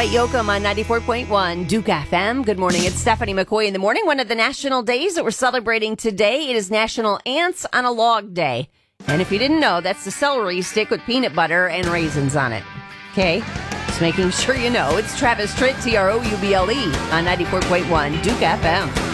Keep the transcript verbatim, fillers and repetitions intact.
Dwight Yoakam on ninety-four point one Duke F M. Good morning. It's Stephanie McCoy in the morning. One of the national days that we're celebrating today, it is National Ants on a Log Day. And if you didn't know, that's the celery stick with peanut butter and raisins on it. Okay? Just making sure you know. It's Travis Tritt, T R O U B L E, on ninety-four point one Duke F M.